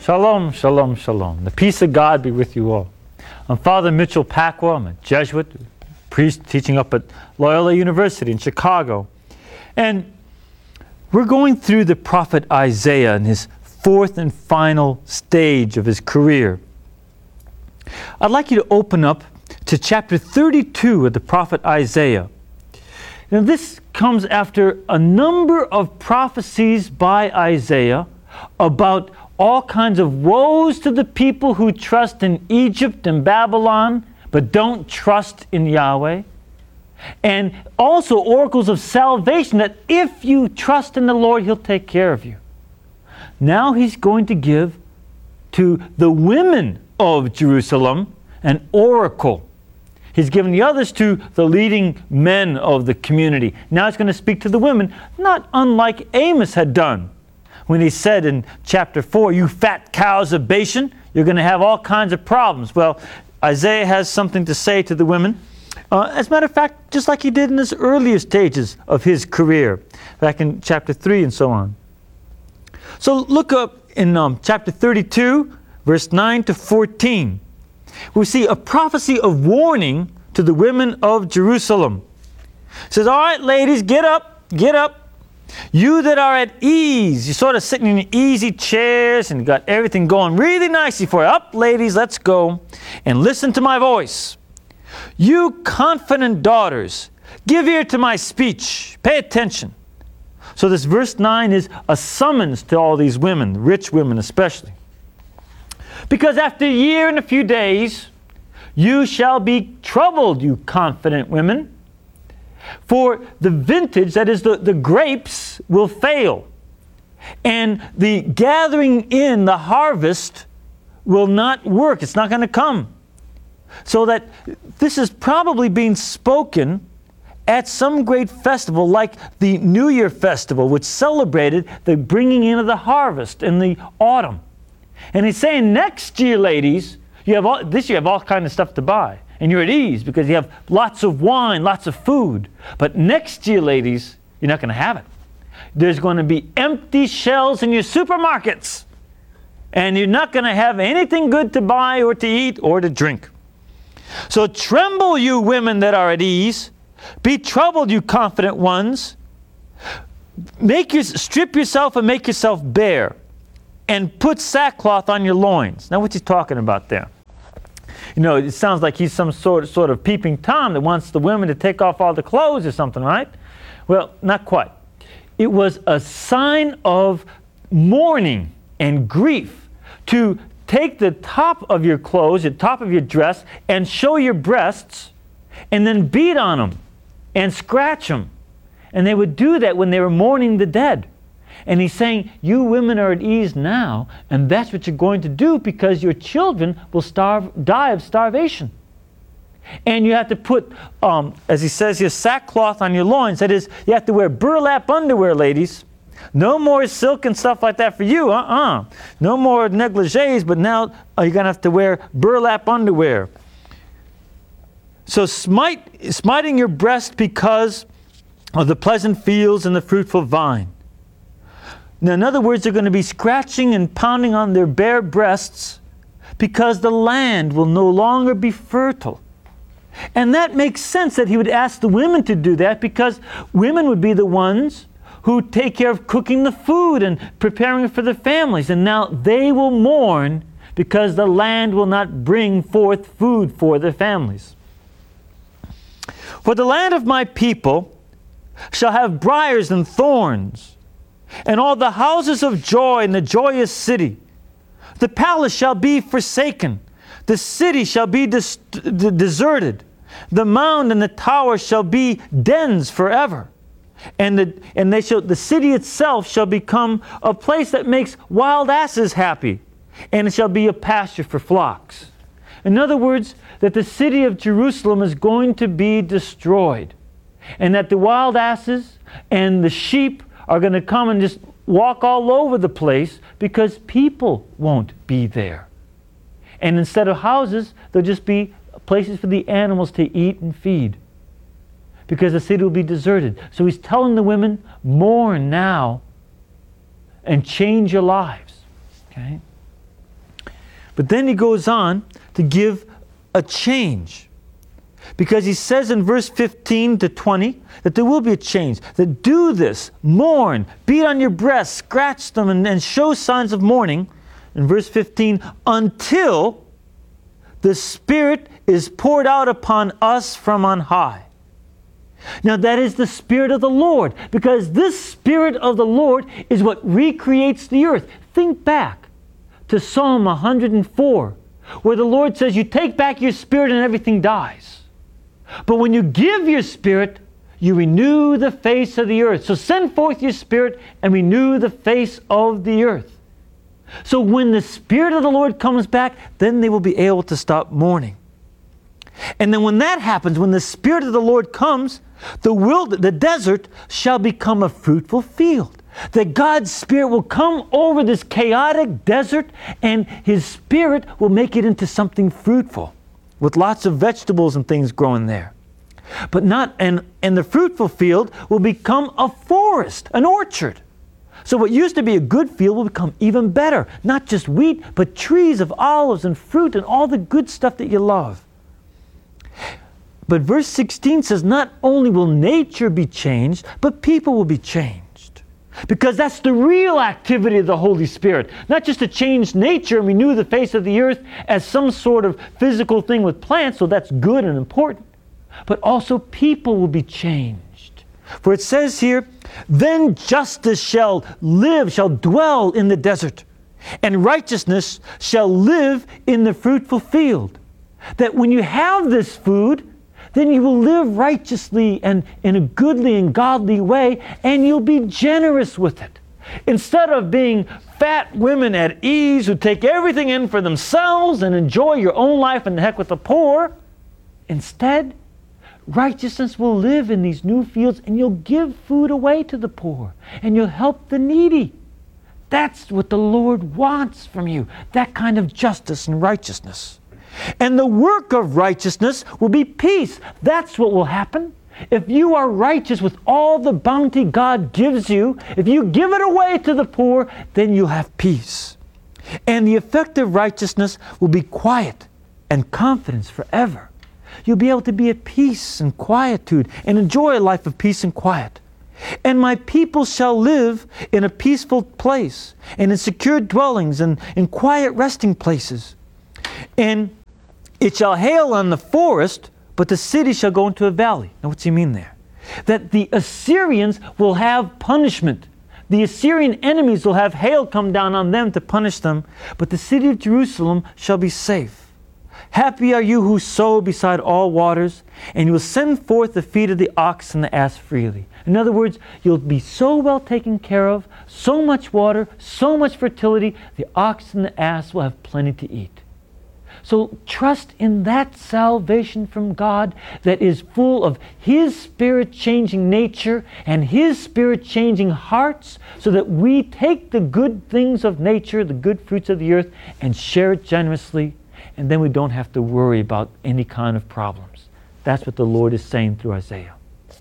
Shalom, shalom, shalom. The peace of God be with you all. I'm Father Mitchell Pacwa. I'm a Jesuit priest teaching up at Loyola University in Chicago. And we're going through the prophet Isaiah in his fourth and final stage of his career. I'd like you to open up to chapter 32 of the prophet Isaiah. Now this comes after a number of prophecies by Isaiah about all kinds of woes to the people who trust in Egypt and Babylon, but don't trust in Yahweh. And also oracles of salvation that if you trust in the Lord, He'll take care of you. Now He's going to give to the women of Jerusalem an oracle. He's given the others to the leading men of the community. Now He's going to speak to the women, not unlike Amos had done. When he said in chapter 4, you fat cows of Bashan, you're going to have all kinds of problems. Well, Isaiah has something to say to the women. As a matter of fact, just like he did in his earlier stages of his career, back in chapter 3 and so on. So look up in chapter 32, verse 9 to 14. We see a prophecy of warning to the women of Jerusalem. It says, all right, ladies, get up, get up. You that are at ease, you're sort of sitting in easy chairs and you got everything going really nicely for you. Up, ladies, let's go and listen to my voice. You confident daughters, give ear to my speech. Pay attention. So this verse 9 is a summons to all these women, rich women especially. Because after a year and a few days, you shall be troubled, you confident women. For the vintage, that is the grapes, will fail. And the gathering in, the harvest, will not work. It's not going to come. So that this is probably being spoken at some great festival like the New Year festival, which celebrated the bringing in of the harvest in the autumn. And he's saying next year, ladies, this year you have all kinds of stuff to buy. And you're at ease because you have lots of wine, lots of food. But next year, ladies, you're not going to have it. There's going to be empty shelves in your supermarkets. And you're not going to have anything good to buy or to eat or to drink. So tremble, you women that are at ease. Be troubled, you confident ones. Strip yourself and make yourself bare. And put sackcloth on your loins. Now what's he talking about there? You know, it sounds like he's some sort of peeping Tom that wants the women to take off all the clothes or something, right? Well, not quite. It was a sign of mourning and grief to take the top of your clothes, the top of your dress, and show your breasts, and then beat on them and scratch them. And they would do that when they were mourning the dead. And he's saying, you women are at ease now, and that's what you're going to do because your children will die of starvation. And you have to put, as he says here, sackcloth on your loins. That is, you have to wear burlap underwear, ladies. No more silk and stuff like that for you, No more negligees, but now you're going to have to wear burlap underwear. So smiting your breast because of the pleasant fields and the fruitful vine. Now, in other words, they're going to be scratching and pounding on their bare breasts because the land will no longer be fertile. And that makes sense that he would ask the women to do that because women would be the ones who take care of cooking the food and preparing it for their families. And now they will mourn because the land will not bring forth food for their families. For the land of my people shall have briars and thorns, and all the houses of joy in the joyous city. The palace shall be forsaken. The city shall be deserted. The mound and the tower shall be dens forever. And the city itself shall become a place that makes wild asses happy. And it shall be a pasture for flocks. In other words, that the city of Jerusalem is going to be destroyed. And that the wild asses and the sheep are going to come and just walk all over the place because people won't be there. And instead of houses, there'll just be places for the animals to eat and feed because the city will be deserted. So he's telling the women, mourn now and change your lives. Okay? But then he goes on to give a change. Because he says in verse 15 to 20 that there will be a change. That do this, mourn, beat on your breasts, scratch them, and show signs of mourning. In verse 15, until the Spirit is poured out upon us from on high. Now that is the Spirit of the Lord, because this Spirit of the Lord is what recreates the earth. Think back to Psalm 104, where the Lord says, you take back your spirit and everything dies. But when you give your Spirit, you renew the face of the earth. So send forth your Spirit and renew the face of the earth. So when the Spirit of the Lord comes back, then they will be able to stop mourning. And then when that happens, when the Spirit of the Lord comes, the desert shall become a fruitful field. That God's Spirit will come over this chaotic desert, and His Spirit will make it into something fruitful, with lots of vegetables and things growing there. But and the fruitful field will become a forest, an orchard. So what used to be a good field will become even better. Not just wheat, but trees of olives and fruit and all the good stuff that you love. But verse 16 says not only will nature be changed, but people will be changed. Because that's the real activity of the Holy Spirit. Not just to change nature and renew the face of the earth as some sort of physical thing with plants, so that's good and important. But also people will be changed. For it says here, then justice shall dwell in the desert, and righteousness shall live in the fruitful field. That when you have this food, then you will live righteously and in a goodly and godly way, and you'll be generous with it. Instead of being fat women at ease who take everything in for themselves and enjoy your own life and the heck with the poor, instead, righteousness will live in these new fields, and you'll give food away to the poor, and you'll help the needy. That's what the Lord wants from you, that kind of justice and righteousness. And the work of righteousness will be peace. That's what will happen. If you are righteous with all the bounty God gives you, if you give it away to the poor, then you'll have peace. And the effect of righteousness will be quiet and confidence forever. You'll be able to be at peace and quietude and enjoy a life of peace and quiet. And my people shall live in a peaceful place and in secure dwellings and in quiet resting places. And it shall hail on the forest, but the city shall go into a valley. Now what's he mean there? That the Assyrians will have punishment. The Assyrian enemies will have hail come down on them to punish them, but the city of Jerusalem shall be safe. Happy are you who sow beside all waters, and you will send forth the feet of the ox and the ass freely. In other words, you'll be so well taken care of, so much water, so much fertility, the ox and the ass will have plenty to eat. So trust in that salvation from God that is full of His Spirit changing nature and His Spirit changing hearts, so that we take the good things of nature, the good fruits of the earth, and share it generously, and then we don't have to worry about any kind of problems. That's what the Lord is saying through Isaiah.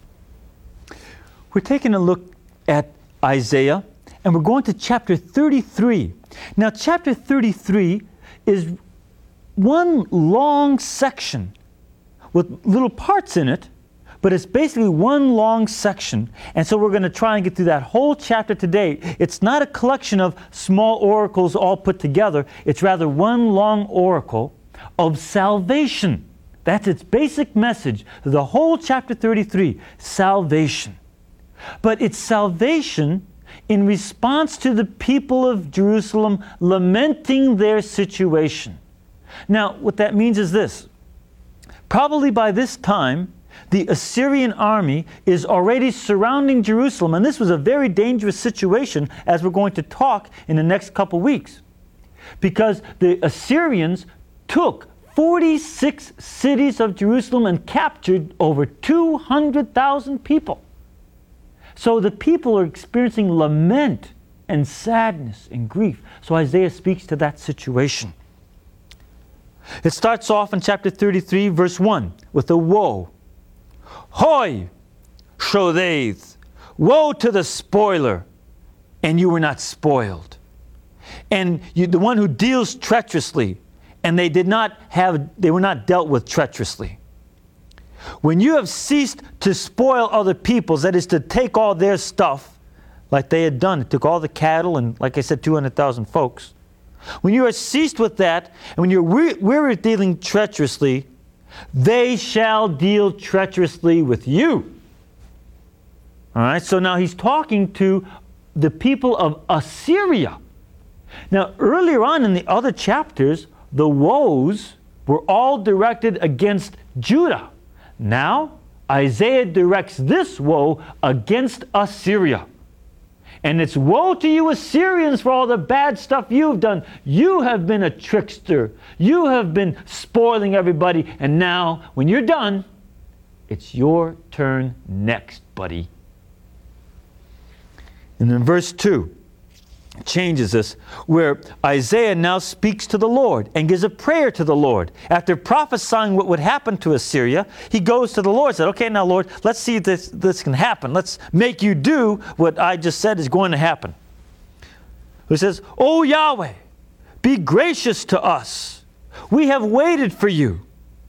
We're taking a look at Isaiah, and we're going to chapter 33. Now, chapter 33 is one long section with little parts in it, but it's basically one long section. And so we're going to try and get through that whole chapter today. It's not a collection of small oracles all put together. It's rather one long oracle of salvation. That's its basic message. The whole chapter 33, salvation. But it's salvation in response to the people of Jerusalem lamenting their situation. Now, what that means is this. Probably by this time, the Assyrian army is already surrounding Jerusalem, and this was a very dangerous situation, as we're going to talk in the next couple weeks. Because the Assyrians took 46 cities of Jerusalem and captured over 200,000 people. So the people are experiencing lament and sadness and grief. So Isaiah speaks to that situation. It starts off in chapter 33, verse 1, with a woe. Hoi, Shodeth, woe to the spoiler, and you were not spoiled. And the one who deals treacherously, and they were not dealt with treacherously. When you have ceased to spoil other people's, that is to take all their stuff, like they had done, it took all the cattle and, like I said, 200,000 folks. When you are ceased with that, and when you're weary of dealing treacherously, they shall deal treacherously with you. All right, so now he's talking to the people of Assyria. Now, earlier on in the other chapters, the woes were all directed against Judah. Now, Isaiah directs this woe against Assyria. And it's woe to you Assyrians for all the bad stuff you've done. You have been a trickster. You have been spoiling everybody. And now, when you're done, it's your turn next, buddy. And then verse 2 changes this, where Isaiah now speaks to the Lord and gives a prayer to the Lord. After prophesying what would happen to Assyria, he goes to the Lord and said, okay, now Lord, let's see if this can happen. Let's make you do what I just said is going to happen. He says, O Yahweh, be gracious to us. We have waited for you.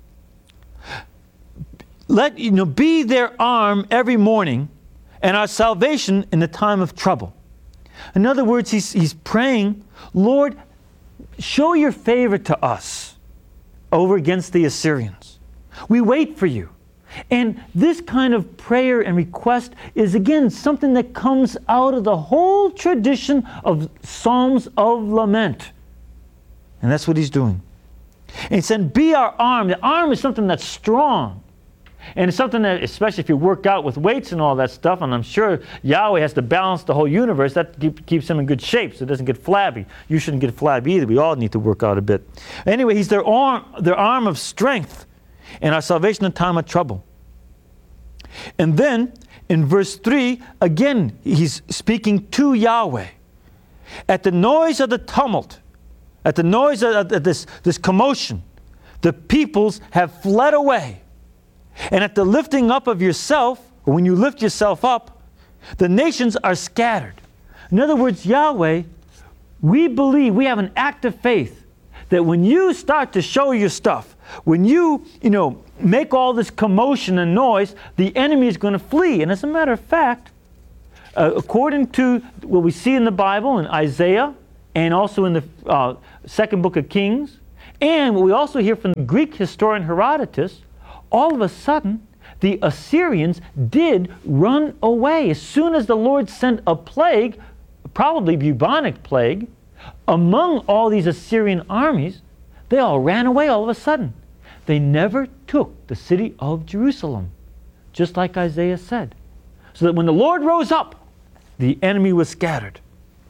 Let be their arm every morning and our salvation in the time of trouble. In other words, he's praying, Lord, show your favor to us over against the Assyrians. We wait for you. And this kind of prayer and request is, again, something that comes out of the whole tradition of Psalms of Lament. And that's what he's doing. And he said, be our arm. The arm is something that's strong. And it's something that, especially if you work out with weights and all that stuff, and I'm sure Yahweh has to balance the whole universe, that keeps him in good shape so it doesn't get flabby. You shouldn't get flabby either. We all need to work out a bit. Anyway, he's their arm of strength and our salvation in time of trouble. And then, in verse 3, again, he's speaking to Yahweh. At the noise of the tumult, at the noise of this commotion, the peoples have fled away. And at the lifting up of yourself, or when you lift yourself up, the nations are scattered. In other words, Yahweh, we believe, we have an act of faith that when you start to show your stuff, when you make all this commotion and noise, the enemy is going to flee. And as a matter of fact, according to what we see in the Bible, in Isaiah, and also in the second book of Kings, and what we also hear from the Greek historian Herodotus, all of a sudden, the Assyrians did run away. As soon as the Lord sent a plague, probably bubonic plague, among all these Assyrian armies, they all ran away all of a sudden. They never took the city of Jerusalem, just like Isaiah said. So that when the Lord rose up, the enemy was scattered.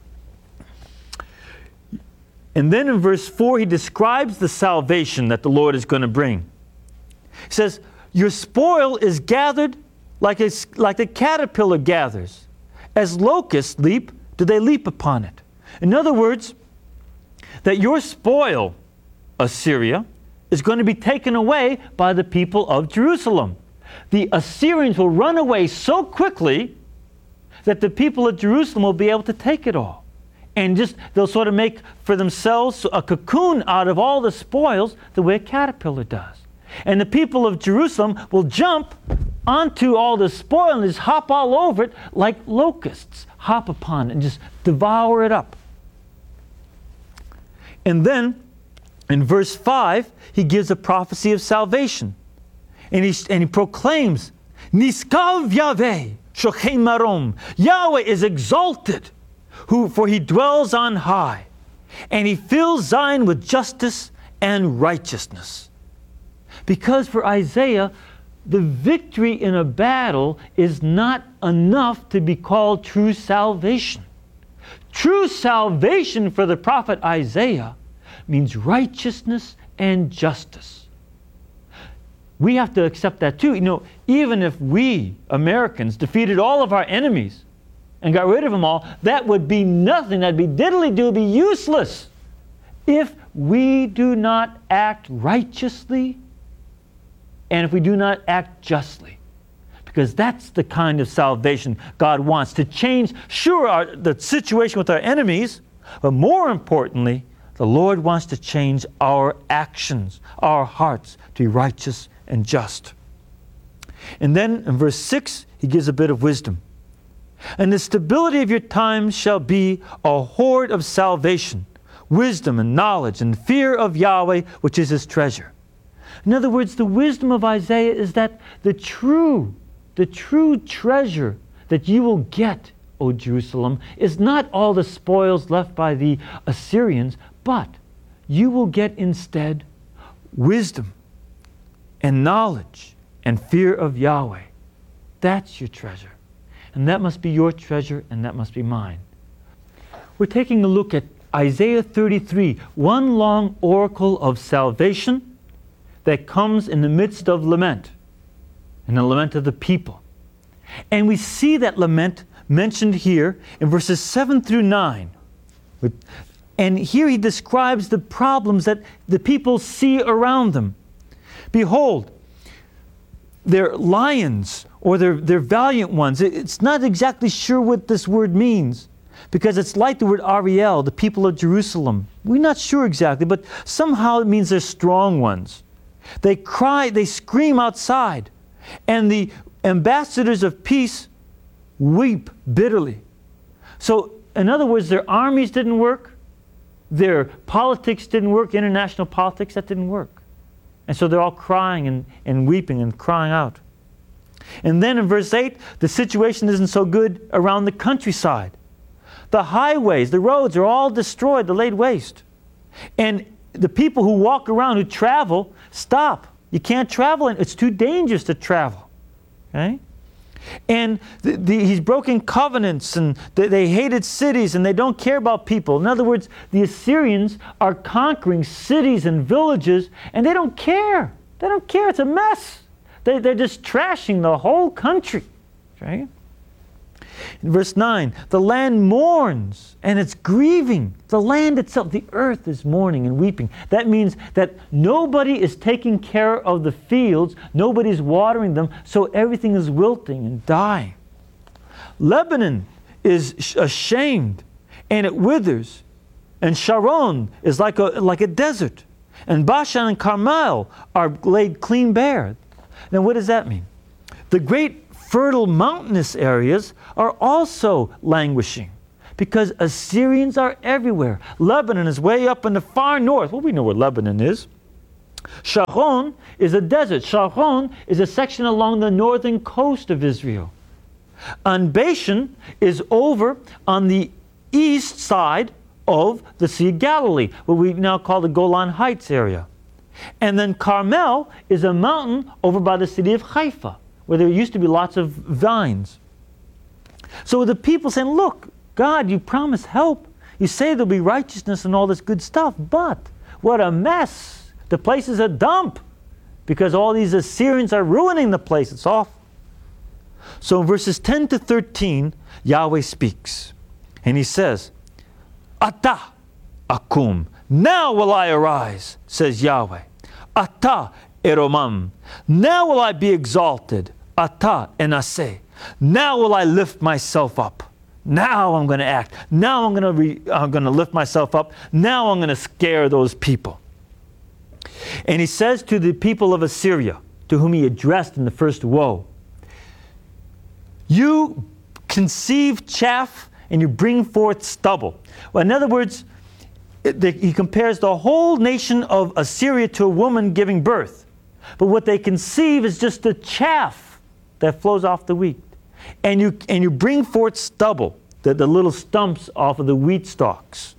And then in verse 4, he describes the salvation that the Lord is going to bring. He says, your spoil is gathered like the caterpillar gathers. As locusts leap, do they leap upon it. In other words, that your spoil, Assyria, is going to be taken away by the people of Jerusalem. The Assyrians will run away so quickly that the people of Jerusalem will be able to take it all. And they'll sort of make for themselves a cocoon out of all the spoils the way a caterpillar does. And the people of Jerusalem will jump onto all the spoil and just hop all over it like locusts hop upon it and just devour it up. And then in verse 5, he gives a prophecy of salvation. And he proclaims, Niskav Yahweh, Shochem Marom. Yahweh is exalted, for he dwells on high. And he fills Zion with justice and righteousness. Because for Isaiah, the victory in a battle is not enough to be called true salvation. True salvation for the prophet Isaiah means righteousness and justice. We have to accept that too. Even if we, Americans, defeated all of our enemies and got rid of them all, that would be nothing. That'd be diddly-do, it'd be useless. If we do not act righteously, and if we do not act justly, because that's the kind of salvation God wants, to change, the situation with our enemies, but more importantly, The Lord wants to change our actions, our hearts, to be righteous and just. And then in verse 6, he gives a bit of wisdom. And the stability of your times shall be a hoard of salvation, wisdom and knowledge and fear of Yahweh, which is his treasure. In other words, the wisdom of Isaiah is that the true treasure that you will get, O Jerusalem, is not all the spoils left by the Assyrians, but you will get instead wisdom and knowledge and fear of Yahweh. That's your treasure. And that must be your treasure, and that must be mine. We're taking a look at Isaiah 33, one long oracle of salvation that comes in the midst of lament, and the lament of the people. And we see that lament mentioned here in verses 7 through 9. And here he describes the problems that the people see around them. Behold, they're lions, or they're valiant ones. It's not exactly sure what this word means, because it's like the word Ariel, the people of Jerusalem. We're not sure exactly, but somehow it means they're strong ones. They cry, they scream outside, and the ambassadors of peace weep bitterly. So, in other words, their armies didn't work, their politics didn't work, international politics, that didn't work. And so they're all crying and weeping and crying out. And then in verse 8, the situation isn't so good around the countryside. The highways, the roads are all destroyed, they're laid waste. And the people who walk around, who travel, stop. You can't travel, and it's too dangerous to travel. Okay? And he's broken covenants, and they hated cities, and they don't care about people. In other words, the Assyrians are conquering cities and villages, and they don't care. They don't care. It's a mess. They're just trashing the whole country. Okay? In verse 9, the land mourns and it's grieving. The land itself, the earth is mourning and weeping. That means that nobody is taking care of the fields, nobody's watering them, so everything is wilting and dying. Lebanon is ashamed and it withers. And Sharon is like a desert. And Bashan and Carmel are laid clean bare. Now what does that mean? The great fertile mountainous areas are also languishing because Assyrians are everywhere. Lebanon is way up in the far north. Well, we know where Lebanon is. Sharon is a desert. Sharon is a section along the northern coast of Israel. And Bashan is over on the east side of the Sea of Galilee, what we now call the Golan Heights area. And then Carmel is a mountain over by the city of Haifa, where there used to be lots of vines. So the people saying, look, God, you promise help. You say there'll be righteousness and all this good stuff, but what a mess. The place is a dump because all these Assyrians are ruining the place. It's awful. So in verses 10 to 13, Yahweh speaks. And he says, Ata akum, now will I arise, says Yahweh. Ata eromam, now will I be exalted. Ata enaseh, now will I lift myself up. Now I'm going to act. Now I'm going to lift myself up. Now I'm going to scare those people. And he says to the people of Assyria, to whom he addressed in the first woe, you conceive chaff and you bring forth stubble. Well, in other words, he compares the whole nation of Assyria to a woman giving birth. But what they conceive is just the chaff that flows off the wheat. And you bring forth stubble, the little stumps off of the wheat stalks.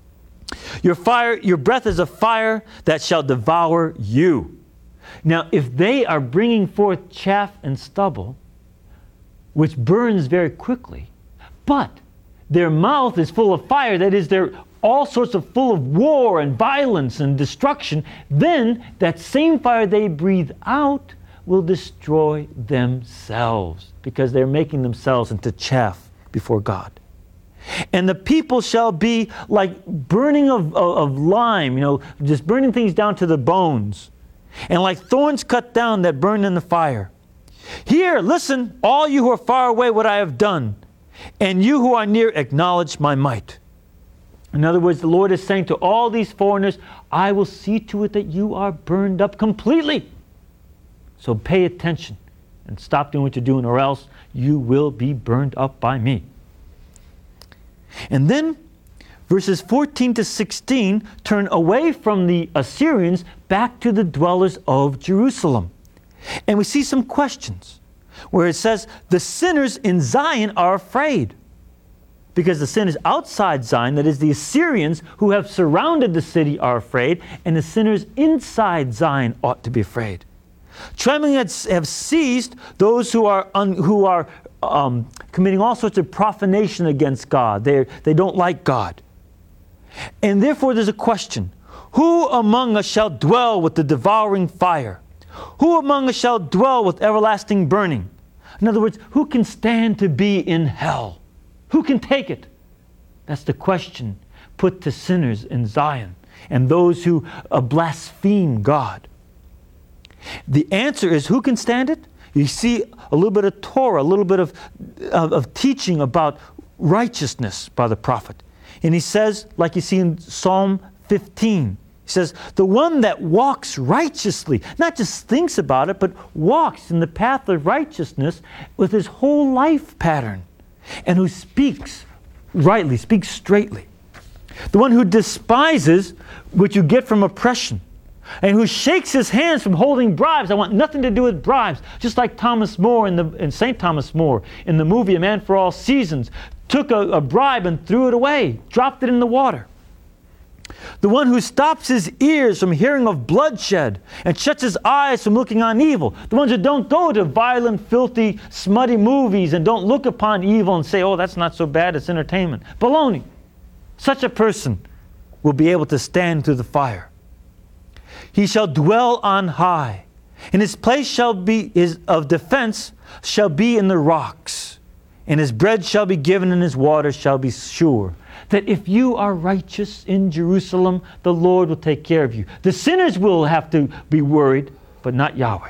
Your breath is a fire that shall devour you. Now, if they are bringing forth chaff and stubble, which burns very quickly, but their mouth is full of fire, that is, they're all sorts of full of war and violence and destruction, then that same fire they breathe out will destroy themselves because they're making themselves into chaff before God. And the people shall be like burning of lime, just burning things down to the bones, and like thorns cut down that burn in the fire. Hear, listen, all you who are far away, what I have done, and you who are near, acknowledge my might. In other words, the Lord is saying to all these foreigners, I will see to it that you are burned up completely. So pay attention and stop doing what you're doing, or else you will be burned up by me. And then verses 14 to 16 turn away from the Assyrians back to the dwellers of Jerusalem. And we see some questions where it says, the sinners in Zion are afraid. Because the sinners outside Zion, that is the Assyrians who have surrounded the city, are afraid, and the sinners inside Zion ought to be afraid. Trembling have seized those who are committing all sorts of profanation against God. They don't like God. And therefore there's a question. Who among us shall dwell with the devouring fire? Who among us shall dwell with everlasting burning? In other words, who can stand to be in hell? Who can take it? That's the question put to sinners in Zion and those who blaspheme God. The answer is, who can stand it? You see a little bit of Torah, a little bit of teaching about righteousness by the prophet. And he says, like you see in Psalm 15, he says, the one that walks righteously, not just thinks about it, but walks in the path of righteousness with his whole life pattern, and who speaks rightly, speaks straightly. The one who despises what you get from oppression, and who shakes his hands from holding bribes. I want nothing to do with bribes. Just like Thomas More in St. Thomas More in the movie A Man for All Seasons, took a bribe and threw it away, dropped it in the water. The one who stops his ears from hearing of bloodshed and shuts his eyes from looking on evil. The ones who don't go to violent, filthy, smutty movies and don't look upon evil and say, oh, that's not so bad, it's entertainment. Baloney. Such a person will be able to stand through the fire. He shall dwell on high, and his place shall be of defense shall be in the rocks, and his bread shall be given, and his water shall be sure. That if you are righteous in Jerusalem, the Lord will take care of you. The sinners will have to be worried, but not Yahweh.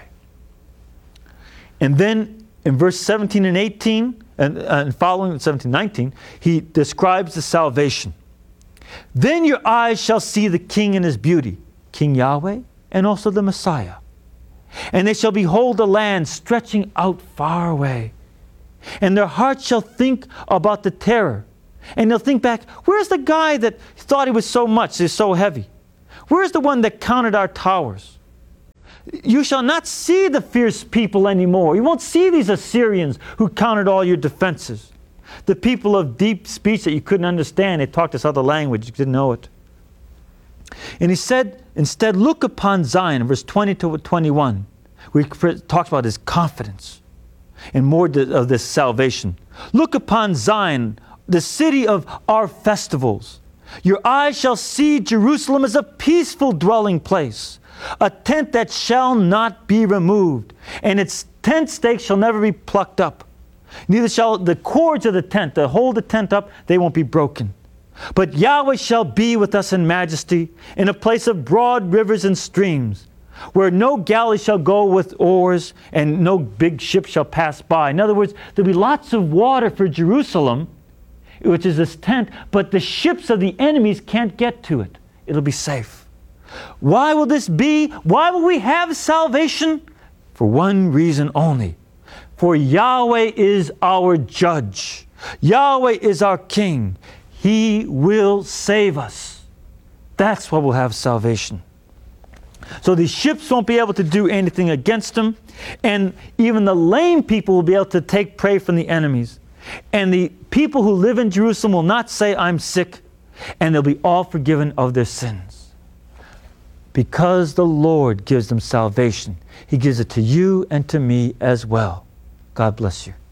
And then in verse 17 and 18, and following 17 and 19, he describes the salvation. Then your eyes shall see the King in his beauty, King Yahweh, and also the Messiah. And they shall behold the land stretching out far away. And their hearts shall think about the terror. And they'll think back, where's the guy that thought he was so much, is so heavy? Where's the one that counted our towers? You shall not see the fierce people anymore. You won't see these Assyrians who counted all your defenses. The people of deep speech that you couldn't understand. They talked this other language, you didn't know it. And he said, instead, look upon Zion, verse 20 to 21, where he talks about his confidence and more of this salvation. Look upon Zion, the city of our festivals. Your eyes shall see Jerusalem as a peaceful dwelling place, a tent that shall not be removed, and its tent stakes shall never be plucked up. Neither shall the cords of the tent that hold the tent up, they won't be broken. But Yahweh shall be with us in majesty, in a place of broad rivers and streams, where no galley shall go with oars, and no big ship shall pass by. In other words, there'll be lots of water for Jerusalem, which is this tent, but the ships of the enemies can't get to it. It'll be safe. Why will this be? Why will we have salvation? For one reason only. For Yahweh is our judge. Yahweh is our king. He will save us. That's why we'll have salvation. So these ships won't be able to do anything against them, and even the lame people will be able to take prey from the enemies. And the people who live in Jerusalem will not say, I'm sick, and they'll be all forgiven of their sins. Because the Lord gives them salvation, He gives it to you and to me as well. God bless you.